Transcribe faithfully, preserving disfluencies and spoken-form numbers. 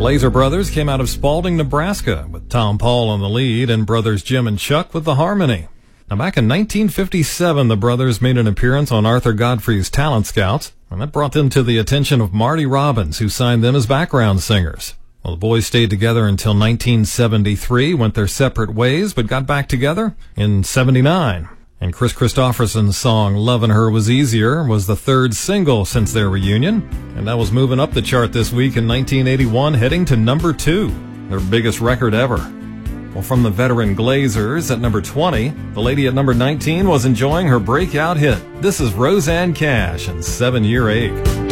Glazer Brothers came out of Spalding, Nebraska, with Tom Paul on the lead and brothers Jim and Chuck with the harmony. Now, back in nineteen fifty-seven, the brothers made an appearance on Arthur Godfrey's Talent Scouts, and that brought them to the attention of Marty Robbins, who signed them as background singers. Well, the boys stayed together until nineteen seventy-three, went their separate ways, but got back together in seventy-nine. And Chris Christopherson's song Lovin' Her Was Easier was the third single since their reunion, and that was moving up the chart this week in nineteen eighty-one, heading to number two, their biggest record ever. Well, from the veteran Glazers at number twenty, the lady at number nineteen was enjoying her breakout hit. This is Rosanne Cash and Seven Year Ache.